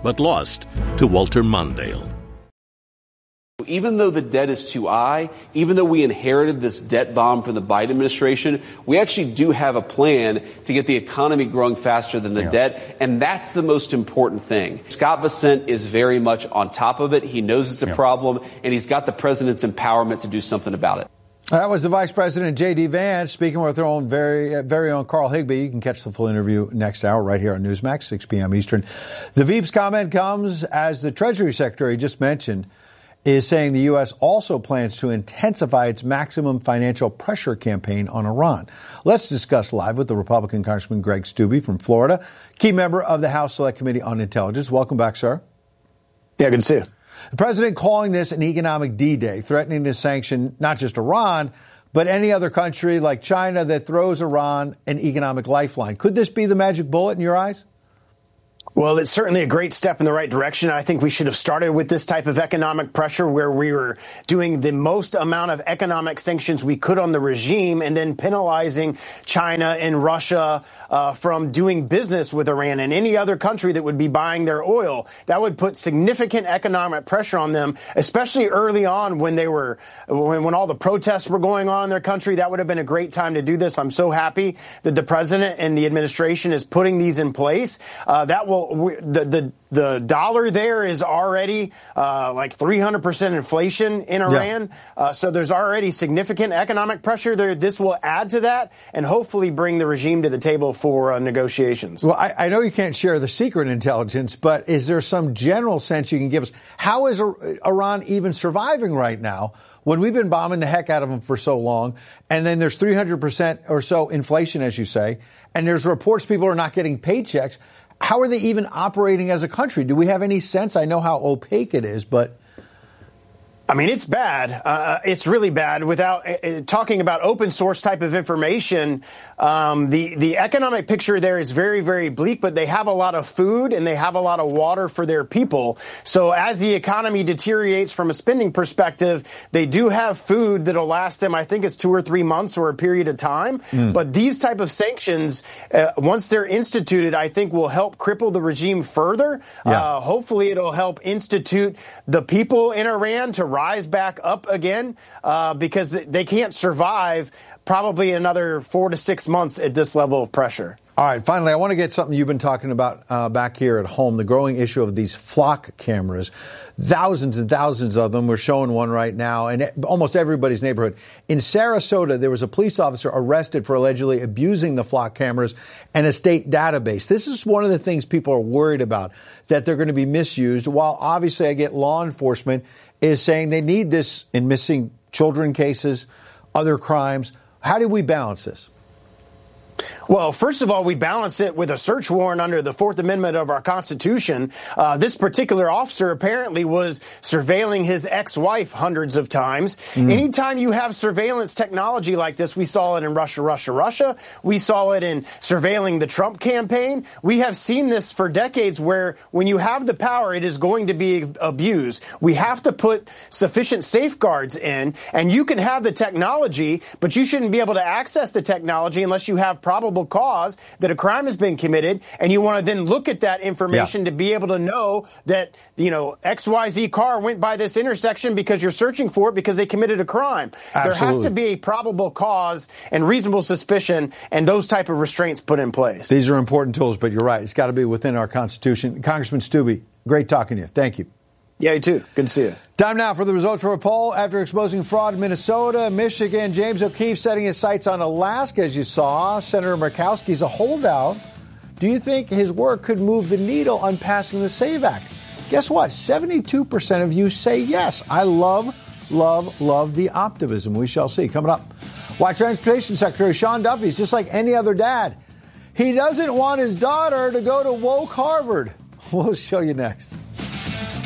but lost to Walter Mondale. Even though the debt is too high, even though we inherited this debt bomb from the Biden administration, we actually do have a plan to get the economy growing faster than the debt, and that's the most important thing. Scott Bessent is very much on top of it. He knows it's a problem, and he's got the president's empowerment to do something about it. That was the Vice President, J.D. Vance, speaking with our own very own Carl Higbie. You can catch the full interview next hour right here on Newsmax, 6 p.m. Eastern. The Veep's comment comes as the Treasury Secretary just mentioned is saying the U.S. also plans to intensify its maximum financial pressure campaign on Iran. Let's discuss live with the Republican Congressman Greg Steube from Florida, key member of the House Select Committee on Intelligence. Welcome back, sir. Yeah, good to see you. The president calling this an economic D-Day, threatening to sanction not just Iran, but any other country like China that throws Iran an economic lifeline. Could this be the magic bullet in your eyes? Well, it's certainly a great step in the right direction. I think we should have started with this type of economic pressure where we were doing the most amount of economic sanctions we could on the regime and then penalizing China and Russia from doing business with Iran and any other country that would be buying their oil. That would put significant economic pressure on them, especially early on when when all the protests were going on in their country. That would have been a great time to do this. I'm so happy that the president and the administration is putting these in place. That will the dollar there is already like 300% inflation in Iran. Yeah. So there's already significant economic pressure there. This will add to that and hopefully bring the regime to the table for negotiations. Well, I know you can't share the secret intelligence, but is there some general sense you can give us? How is Iran even surviving right now when we've been bombing the heck out of them for so long? And then there's 300% or so inflation, as you say, and there's reports people are not getting paychecks. How are they even operating as a country? Do we have any sense? I know how opaque it is, but I mean, it's bad. It's really bad. Without talking about open source type of information, the economic picture there is very, very bleak, but they have a lot of food and they have a lot of water for their people. So as the economy deteriorates from a spending perspective, they do have food that'll last them, I think it's 2 or 3 months or a period of time. But these type of sanctions, once they're instituted, I think will help cripple the regime further. Yeah. Hopefully it'll help institute the people in Iran to rise back up again because they can't survive probably another 4 to 6 months at this level of pressure. All right. Finally, I want to get something you've been talking about back here at home, the growing issue of these flock cameras. Thousands and thousands of them. We're showing one right now in almost everybody's neighborhood. In Sarasota, there was a police officer arrested for allegedly abusing the flock cameras and a state database. This is one of the things people are worried about, that they're going to be misused, while obviously I get law enforcement is saying they need this in missing children cases, other crimes. How do we balance this? Well, first of all, we balance it with a search warrant under the Fourth Amendment of our Constitution. This particular officer apparently was surveilling his ex-wife hundreds of times. Anytime you have surveillance technology like this, we saw it in Russia. We saw it in surveilling the Trump campaign. We have seen this for decades where when you have the power, it is going to be abused. We have to put sufficient safeguards in, and you can have the technology, but you shouldn't be able to access the technology unless you have probable cause that a crime has been committed, and you want to then look at that information to be able to know that, XYZ car went by this intersection because you're searching for it because they committed a crime. Absolutely. There has to be a probable cause and reasonable suspicion and those type of restraints put in place. These are important tools, but you're right. It's got to be within our Constitution. Congressman Steube, great talking to you. Thank you. Yeah, you too. Good to see you. Time now for the results from a poll. After exposing fraud in Minnesota, Michigan, James O'Keefe setting his sights on Alaska, as you saw. Senator Murkowski's a holdout. Do you think his work could move the needle on passing the SAVE Act? Guess what? 72% of you say yes. I love the optimism. We shall see. Coming up, why Transportation Secretary Sean Duffy is just like any other dad. He doesn't want his daughter to go to woke Harvard. We'll show you next.